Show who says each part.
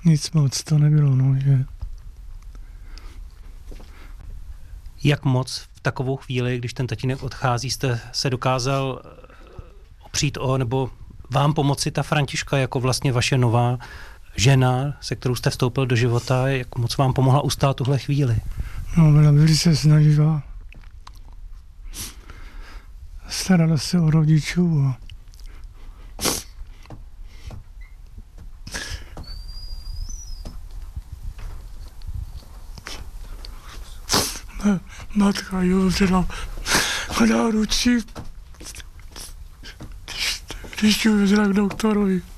Speaker 1: nic moc to nebylo, no, že...
Speaker 2: Jak moc v takovou chvíli, když ten tatínek odchází, jste se dokázal opřít o, nebo vám pomoci ta Františka jako vlastně vaše nová žena, se kterou jste vstoupil do života, jak moc vám pomohla ustát tuhle chvíli?
Speaker 1: No, byla velice snaživá. Starala se o rodičů a matka ji vzala na náručí, když ji vezla k doktorovi.